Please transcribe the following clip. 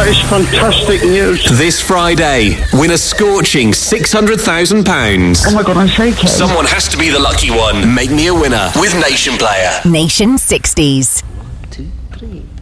That is fantastic news. This Friday, win a scorching £600,000. Oh my God, I'm shaking. Someone has to be the lucky one. Make me a winner with Nation Player. Nation 60s. 1, 2, 3.